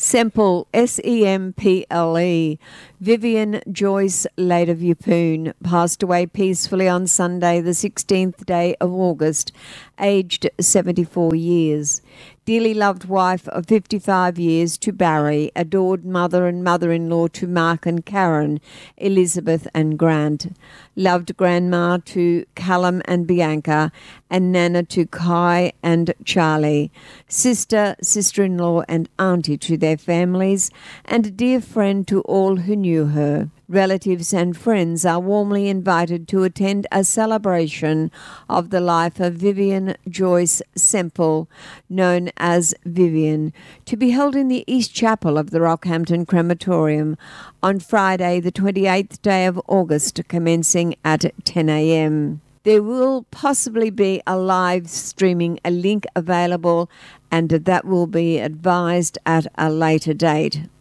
Semple, Semple. Vivian Joyce Later Yupun passed away peacefully on Sunday, the 16th day of August, aged 74 years. Dearly loved wife of 55 years to Barry, adored mother and mother-in-law to Mark and Karen, Elizabeth and Grant. Loved grandma to Callum and Bianca, and Nana to Kai and Charlie. Sister, sister-in-law and auntie to their families, and a dear friend to all who knew her. Relatives and friends are warmly invited to attend a celebration of the life of Vivian Joyce Semple, known as Vivian, to be held in the East Chapel of the Rockhampton Crematorium on Friday, the 28th day of August, commencing at 10 a.m. There will possibly be a live streaming, a link available, and that will be advised at a later date.